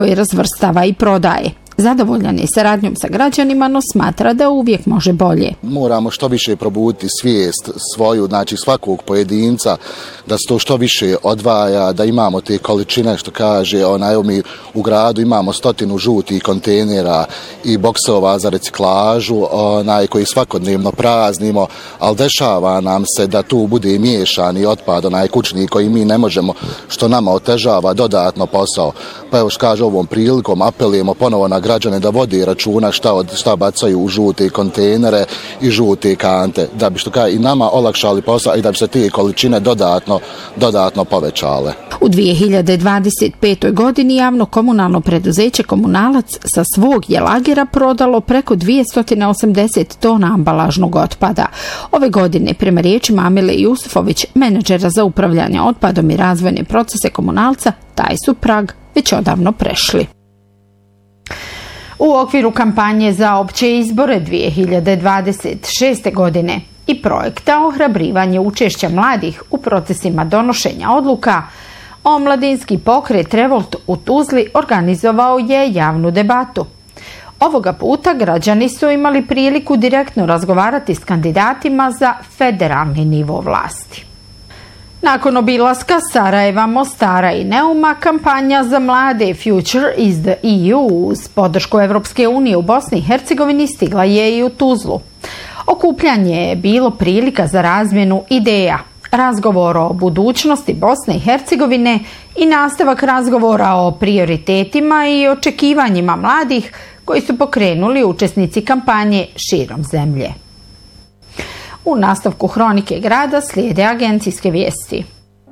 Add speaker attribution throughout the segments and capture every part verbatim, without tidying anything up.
Speaker 1: koji razvrstava i prodaje. Zadovoljan je saradnjom sa građanima, no smatra da uvijek može bolje.
Speaker 2: Moramo što više probuditi svijest svoju, znači svakog pojedinca, da se to što više odvaja, da imamo te količine, što kaže, onaj, mi u gradu imamo stotinu žutih kontejnera i boksova za reciklažu, onaj, koji svakodnevno praznimo, ali dešava nam se da tu bude miješani otpad, onaj kućni koji mi ne možemo, što nama otežava dodatno posao. Pa evo što kaže, ovom prilikom apelujemo ponovo na građane da vode računa šta, od, šta bacaju u žute kontejnere i žute kante, da bi što kaže i nama olakšali posao i da bi se te količine dodatno, dodatno povećale.
Speaker 1: U dvije hiljade dvadeset petoj godini javno komunalno preduzeće Komunalac sa svog je lagera prodalo preko dvjesto osamdeset tona ambalažnog otpada. Ove godine, prema riječima Amile Jusufović, menadžera za upravljanje otpadom i razvojne procese Komunalca, taj su prag već odavno prešli. U okviru kampanje za opće izbore dvije hiljade dvadeset šeste. godine i projekta ohrabrivanje učešća mladih u procesima donošenja odluka, omladinski pokret Revolt u Tuzli organizovao je javnu debatu. Ovoga puta građani su imali priliku direktno razgovarati s kandidatima za federalni nivo vlasti. Nakon obilaska Sarajeva, Mostara i Neuma, kampanja za mlade Future is the E U uz podršku Evropske unije u Bosni i Hercegovini stigla je i u Tuzlu. Okupljanje je bilo prilika za razmjenu ideja, razgovor o budućnosti Bosne i Hercegovine i nastavak razgovora o prioritetima i očekivanjima mladih koji su pokrenuli učesnici kampanje širom zemlje. U nastavku Hronike grada slijede agencijske vijesti.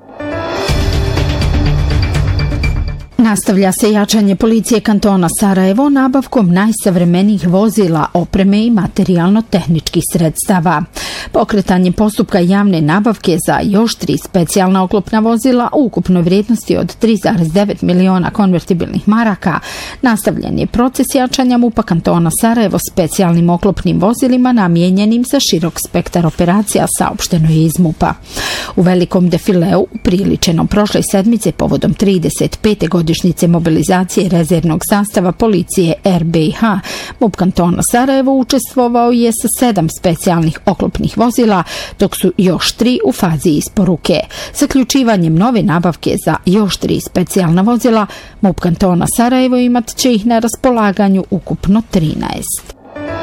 Speaker 1: Nastavlja se jačanje policije kantona Sarajevo nabavkom najsavremenijih vozila, opreme i materijalno-tehničkih sredstava. Pokretanje postupka javne nabavke za još tri specijalna oklopna vozila u ukupnoj vrijednosti od tri zarez devet miliona konvertibilnih maraka nastavljen je proces jačanja MUP-a kantona Sarajevo specijalnim oklopnim vozilima namijenjenim za širok spektar operacija, saopšteno je iz MUP-a. U velikom defileu upriličenom prošle sedmice povodom trideset pete godišnjice mobilizacije rezervnog sastava policije R B I H, MUP kantona Sarajevo učestvovao je sa sedam specijalnih oklopnih vozila, dok su još tri u fazi isporuke. Zaključivanjem nove nabavke za još tri specijalna vozila, MUP kantona Sarajevo imat će ih na raspolaganju ukupno trinaest.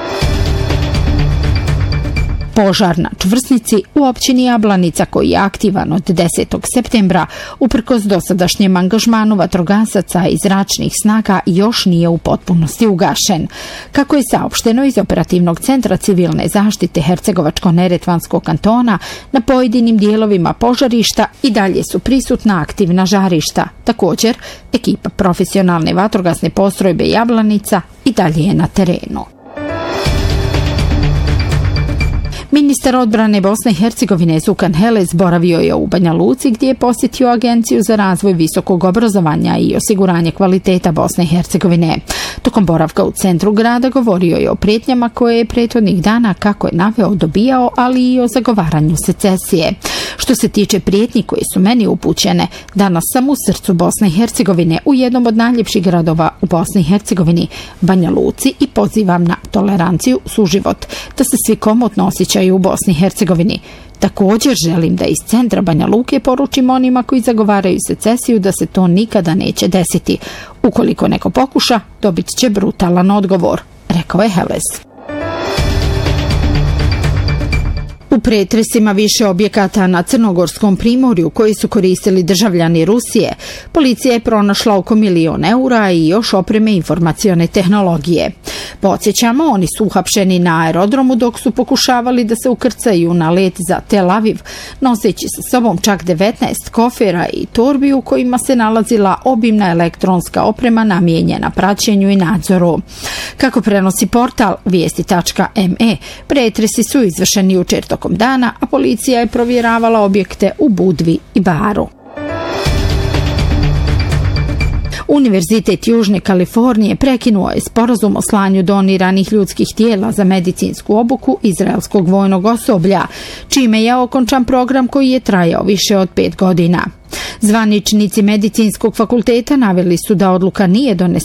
Speaker 1: Požar na čvrsnici u općini Jablanica koji je aktivan od desetog septembra uprkos dosadašnjem angažmanu vatrogasaca i zračnih snaga još nije u potpunosti ugašen. Kako je saopšteno iz operativnog centra civilne zaštite Hercegovačko-neretvanskog kantona, na pojedinim dijelovima požarišta i dalje su prisutna aktivna žarišta. Također, ekipa profesionalne vatrogasne postrojbe Jablanica i dalje je na terenu. Ministar odbrane Bosne i Hercegovine Zukan Heles boravio je u Banja Luci gdje je posjetio Agenciju za razvoj visokog obrazovanja i osiguranje kvaliteta Bosne i Hercegovine. Tokom boravka u centru grada govorio je o prijetnjama koje je prethodnih dana, kako je naveo, dobijao, ali i o zagovaranju secesije. Što se tiče prijetnji koje su meni upućene, danas sam u srcu Bosne i Hercegovine, u jednom od najljepših gradova u Bosni i Hercegovini, Banja Luci, i pozivam na toleranciju, suživot, da se svi komotno osjećaju u Bosni i Hercegovini. Također želim da iz centra Banja Luke poručim onima koji zagovaraju secesiju da se to nikada neće desiti. Ukoliko neko pokuša, dobit će brutalan odgovor, rekao je Heles. U pretresima više objekata na Crnogorskom primorju koji su koristili državljani Rusije, policija je pronašla oko milion eura i još opreme informacione tehnologije. Podsjećamo, oni su uhapšeni na aerodromu dok su pokušavali da se ukrcaju na let za Tel Aviv, noseći sa sobom čak devetnaest kofera i torbi u kojima se nalazila obimna elektronska oprema namijenjena praćenju i nadzoru. Kako prenosi portal vijesti tačka me, pretresi su izvršeni jučer tokom dana, a policija je provjeravala objekte u Budvi i Baru. Univerzitet Južne Kalifornije prekinuo je sporazum o slanju doniranih ljudskih tijela za medicinsku obuku izraelskog vojnog osoblja, čime je okončan program koji je trajao više od pet godina. Zvaničnici Medicinskog fakulteta naveli su da odluka nije donesena